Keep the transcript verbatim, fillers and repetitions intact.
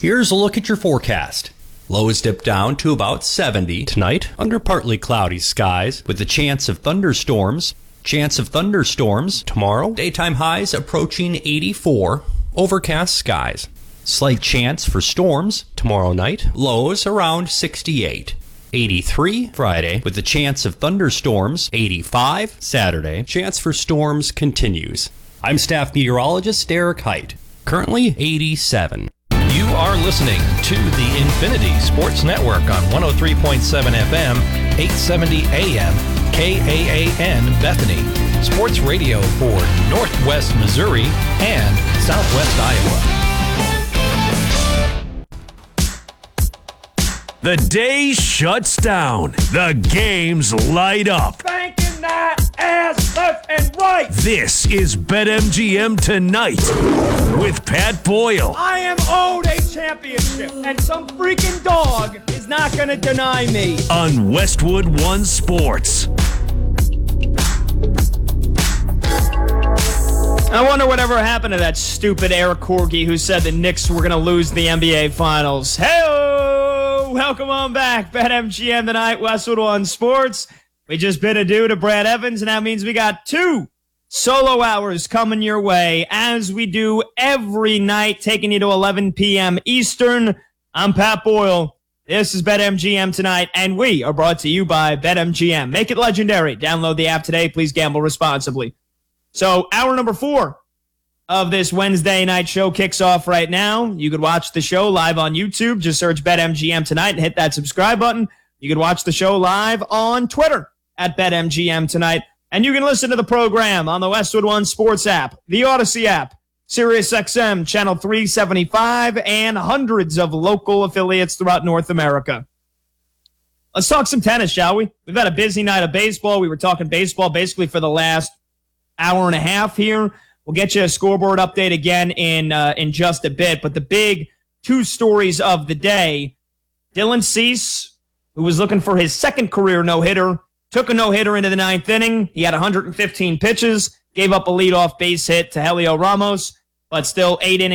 Here's a look at your forecast. Lows dip down to about seventy tonight under partly cloudy skies with a chance of thunderstorms. Chance of thunderstorms tomorrow. Daytime highs approaching eighty-four. Overcast skies. Slight chance for storms tomorrow night. Lows around sixty-eight. eighty-three Friday with a chance of thunderstorms. eighty-five Saturday. Chance for storms continues. I'm staff meteorologist Derek Height. Currently eighty-seven. You are listening to the Infinity Sports Network on one oh three point seven F M, eight seventy A M, K A A N Bethany. Sports radio for Northwest Missouri and Southwest Iowa. The day shuts down. The games light up. Banking that ass left and right. This is BetMGM Tonight with Pat Boyle. I am owed a championship, and some freaking dog is not going to deny me. On Westwood One Sports. I wonder whatever happened to that stupid Eric Corgi who said the Knicks were going to lose the N B A Finals. Hey-o! Welcome on back. BetMGM Tonight, Westwood One Sports. We just bid adieu to Brad Evans, and that means we got two solo hours coming your way, as we do every night, taking you to eleven p.m. Eastern. I'm Pat Boyle. This is BetMGM Tonight, and we are brought to you by BetMGM. Make it legendary. Download the app today. Please gamble responsibly. So, hour number four of this Wednesday night show kicks off right now. You could watch the show live on YouTube. Just search BetMGM Tonight and hit that subscribe button. You could watch the show live on Twitter at BetMGM Tonight. And you can listen to the program on the Westwood One Sports app, the Odyssey app, SiriusXM Channel three seventy-five, and hundreds of local affiliates throughout North America. Let's talk some tennis, shall we? We've had a busy night of baseball. We were talking baseball basically for the last hour and a half here. We'll get you a scoreboard update again in uh, in just a bit. But the big two stories of the day, Dylan Cease, who was looking for his second career no-hitter, took a no-hitter into the ninth inning. He had one hundred fifteen pitches, gave up a leadoff base hit to Helio Ramos, but still eight innings.